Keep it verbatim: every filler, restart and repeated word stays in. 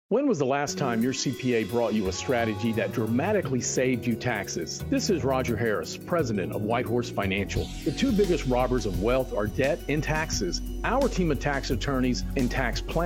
When was the last time your C P A brought you a strategy that dramatically saved you taxes? This is Roger Harris, president of Whitehorse Financial. The two biggest robbers of wealth are debt and taxes. Our team of tax attorneys and tax planners